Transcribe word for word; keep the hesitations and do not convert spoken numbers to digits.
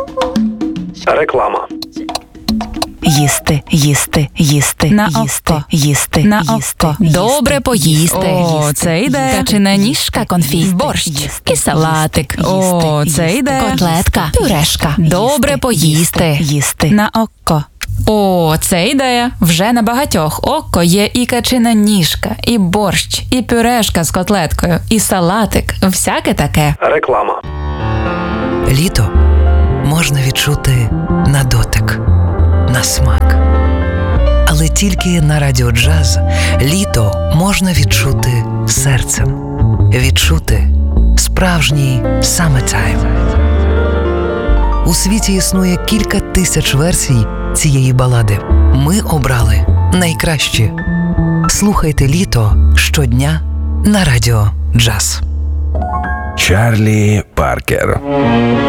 Реклама. Їсти, їсти, їсти, На їсти, око. їсти, На їсти, око. їсти, Добре поїсти. О, їсти, це йде. їсти, Качана їсти, ніжка, конфі, борщ їсти, і салатик. їсти, О, їсти, це їсти, йде. котлетка, пюрешка. їсти, Добре поїсти. їсти, їсти. На око. О, це ідея. Вже на багатьох око є і качина ніжка, і борщ, і пюрешка з котлеткою, і салатик. Всяке таке. Реклама. Літо можна відчути на дотик, на смак. Але тільки на Радіо Джаз літо можна відчути серцем. Відчути справжній summertime. У світі існує кілька тисяч версій цієї балади. Ми обрали найкращі. Слухайте літо щодня на Радіо Джаз. Чарлі Паркер.